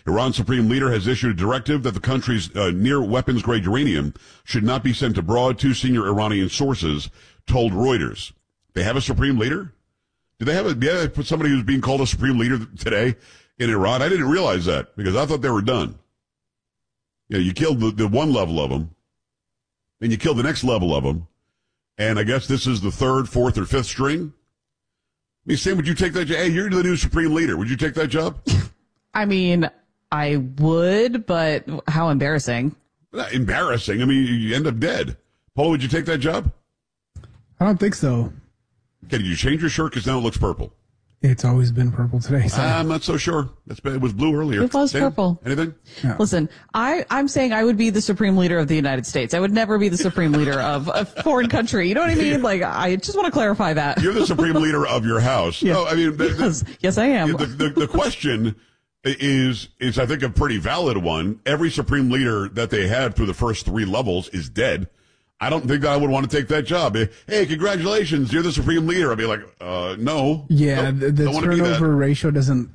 Iran's supreme leader has issued a directive that the country's near weapons-grade uranium should not be sent abroad, two senior Iranian sources told Reuters. They have a supreme leader? Do they have somebody who's being called a supreme leader today in Iran? I didn't realize that because I thought they were done. You killed the one level of them, and you killed the next level of them, and I guess this is the third, fourth, or fifth string? I mean, Sam, would you take that job? Hey, you're the new supreme leader. Would you take that job? I mean, I would, but how embarrassing. Not embarrassing. I mean, you end up dead. Paul, would you take that job? I don't think so. Okay, did you change your shirt? Because now it looks purple. It's always been purple today. So. I'm not so sure. It was blue earlier. It was purple. Anything? No. Listen, I'm saying I would be the supreme leader of the United States. I would never be the supreme leader of a foreign country. You know what I mean? Like, I just want to clarify that. You're the supreme leader of your house. Yeah. No, I mean, yes, I am. The question is I think a pretty valid one. Every supreme leader that they had through the first three levels is dead. I don't think that I would want to take that job. Hey, congratulations, you're the supreme leader. I'd be like, no. Yeah, the turnover ratio doesn't,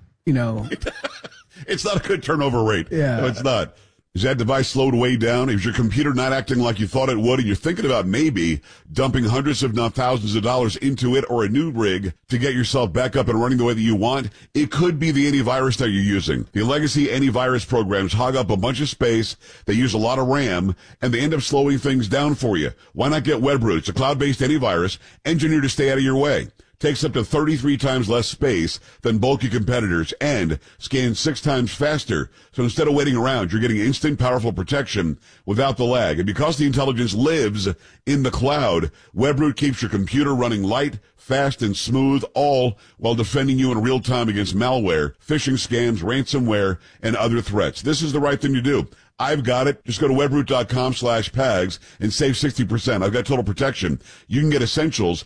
It's not a good turnover rate. Yeah. No, it's not. Is that device slowed way down? Is your computer not acting like you thought it would, and you're thinking about maybe dumping hundreds if not thousands of dollars into it or a new rig to get yourself back up and running the way that you want? It could be the antivirus that you're using. The legacy antivirus programs hog up a bunch of space, they use a lot of RAM, and they end up slowing things down for you. Why not get WebRoot? It's a cloud-based antivirus engineered to stay out of your way. Takes up to 33 times less space than bulky competitors and scans 6 times faster. So instead of waiting around, you're getting instant, powerful protection without the lag. And because the intelligence lives in the cloud, WebRoot keeps your computer running light, fast, and smooth, all while defending you in real time against malware, phishing scams, ransomware, and other threats. This is the right thing to do. I've got it. Just go to webroot.com/PAGS and save 60%. I've got total protection. You can get essentials.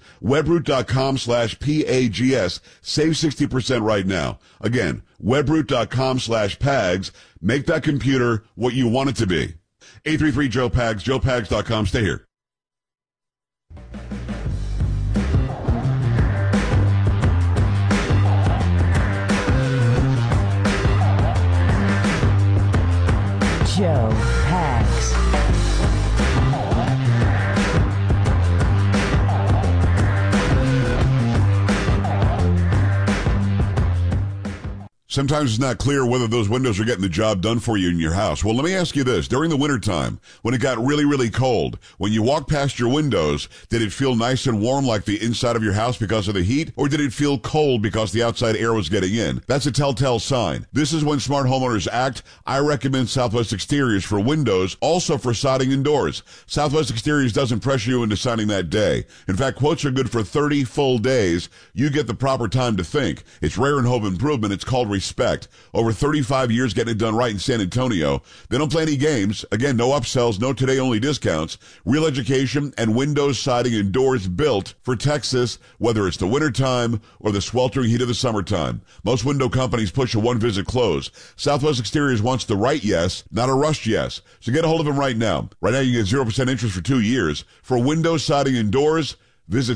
Webroot.com/PAGS. Save 60% right now. Again, webroot.com/PAGS. Make that computer what you want it to be. 833-JOE-PAGS, joepags.com. Stay here. Joe Pags. Sometimes it's not clear whether those windows are getting the job done for you in your house. Well, let me ask you this. During the wintertime, when it got really, really cold, when you walked past your windows, did it feel nice and warm like the inside of your house because of the heat? Or did it feel cold because the outside air was getting in? That's a telltale sign. This is when smart homeowners act. I recommend Southwest Exteriors for windows, also for siding and doors. Southwest Exteriors doesn't pressure you into signing that day. In fact, quotes are good for 30 full days. You get the proper time to think. It's rare in home improvement. It's called respect. Over 35 years getting it done right in San Antonio. They don't play any games. Again, no upsells, no today-only discounts. Real education and windows, siding, and doors built for Texas, whether it's the wintertime or the sweltering heat of the summertime. Most window companies push a one-visit close. Southwest Exteriors wants the right yes, not a rushed yes. So get a hold of them right now. Right now you get 0% interest for 2 years. For windows, siding, and doors, visit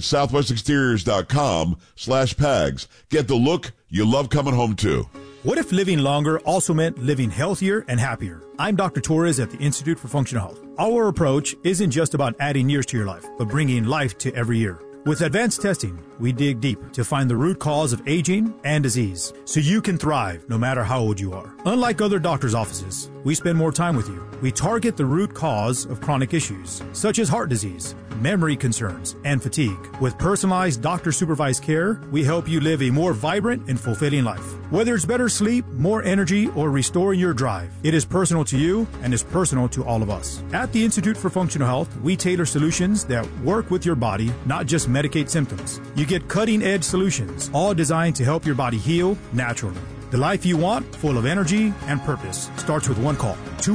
southwestexteriors.com/PAGS. Get the look you love coming home to. What if living longer also meant living healthier and happier? I'm Dr. Torres at the Institute for Functional Health. Our approach isn't just about adding years to your life, but bringing life to every year. With advanced testing, we dig deep to find the root cause of aging and disease so you can thrive no matter how old you are. Unlike other doctors' offices, we spend more time with you. We target the root cause of chronic issues, such as heart disease, memory concerns, and fatigue. With personalized doctor-supervised care, we help you live a more vibrant and fulfilling life. Whether it's better sleep, more energy, or restoring your drive, it is personal to you and is personal to all of us. At the Institute for Functional Health, we tailor solutions that work with your body, not just medicate symptoms. You get cutting-edge solutions, all designed to help your body heal naturally. The life you want, full of energy and purpose, starts with one call.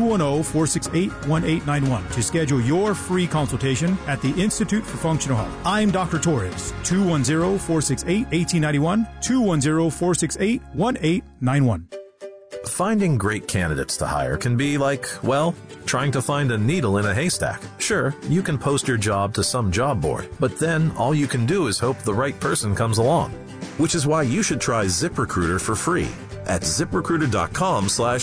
210-468-1891 to schedule your free consultation at the Institute for Functional Health. I'm Dr. Torres. 210-468-1891. 210-468-1891. Finding great candidates to hire can be like, well, trying to find a needle in a haystack. Sure, you can post your job to some job board, but then all you can do is hope the right person comes along. Which is why you should try ZipRecruiter for free at ziprecruiter.com/